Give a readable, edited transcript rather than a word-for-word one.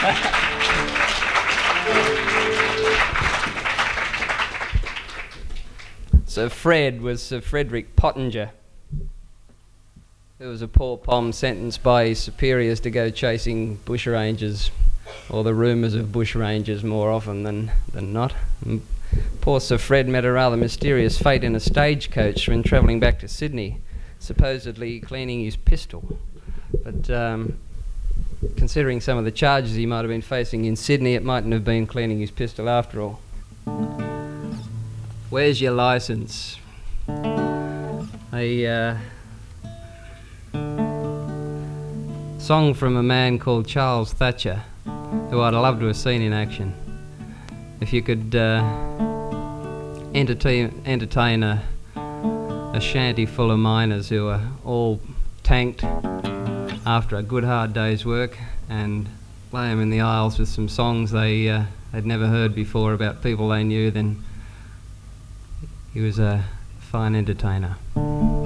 Sir Fred was Sir Frederick Pottinger, who was a poor Pom sentenced by his superiors to go chasing bushrangers, or the rumours of bushrangers more often than not. And poor Sir Fred met a rather mysterious fate in a stagecoach when travelling back to Sydney, supposedly cleaning his pistol. But considering some of the charges he might have been facing in Sydney, it mightn't have been cleaning his pistol after all. Where's your licence? A song from a man called Charles Thatcher, who I'd love to have seen in action. If you could entertain a shanty full of miners who are all tanked after a good hard day's work, and play them in the aisles with some songs they'd never heard before about people they knew, then he was a fine entertainer.